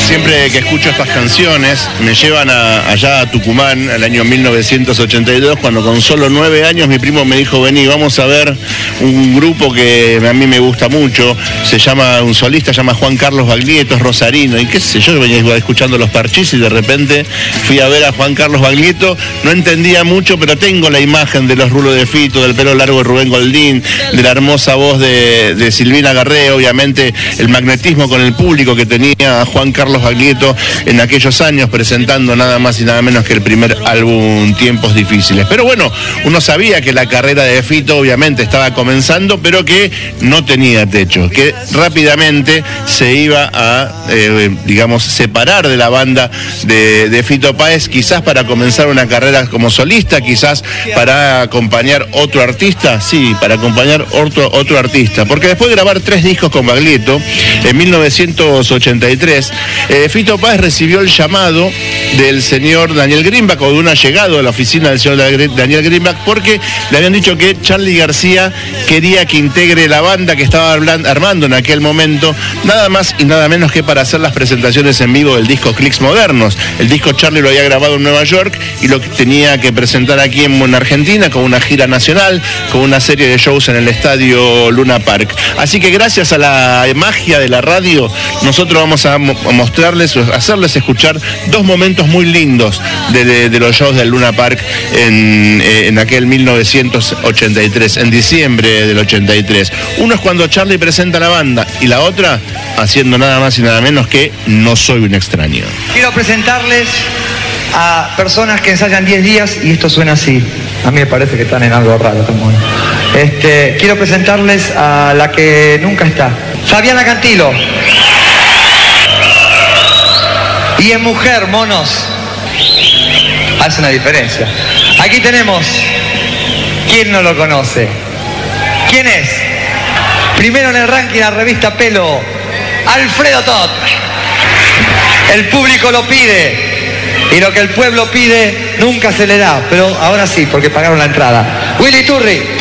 Siempre que escucho estas canciones me llevan allá a Tucumán, al año 1982, cuando con solo 9 años mi primo me dijo: vení, vamos a ver un grupo que a mí me gusta mucho, un solista, se llama Juan Carlos Baglietto, es rosarino, y qué sé yo, venía escuchando Los Parchís y de repente fui a ver a Juan Carlos Baglietto. No entendía mucho, pero tengo la imagen de los rulos de Fito, del pelo largo de Rubén Goldín, de la hermosa voz de Silvina Garré, obviamente el magnetismo con el público que tenía Juan Carlos Baglietto en aquellos años, presentando nada más y nada menos que el primer álbum Tiempos Difíciles. Pero bueno, uno sabía que la carrera de Fito obviamente estaba comenzando, pero que no tenía techo, que rápidamente se iba a, separar de la banda de Fito Páez, quizás para comenzar una carrera como solista, quizás para acompañar otro artista, otro artista, porque después de grabar 3 discos con Baglietto, en 1983, Fito Páez recibió el llamado del señor Daniel Greenback, o de un allegado a la oficina del señor Daniel Greenback, porque le habían dicho que Charly García quería que integre la banda que estaba armando en aquel momento, nada más y nada menos que para hacer las presentaciones en vivo del disco Clicks Modernos. El disco Charly lo había grabado en Nueva York y lo tenía que presentar aquí en Argentina con una gira nacional, con una serie de shows en el estadio Luna Park. Así que gracias a la magia de la radio, nosotros vamos a mostrarles, hacerles escuchar 2 momentos muy lindos de los shows del Luna Park en aquel 1983, en diciembre del 83. Uno es cuando Charly presenta la banda y la otra haciendo nada más y nada menos que No Soy un Extraño. Quiero presentarles a personas que ensayan 10 días y esto suena así. A mí me parece que están en algo raro. Quiero presentarles a la que nunca está, Fabiana Cantilo. Y en mujer, monos, hace una diferencia. Aquí tenemos, ¿quién no lo conoce? ¿Quién es? Primero en el ranking de la revista Pelo, Alfredo Tot. El público lo pide, y lo que el pueblo pide nunca se le da, pero ahora sí, porque pagaron la entrada. Willy Turri.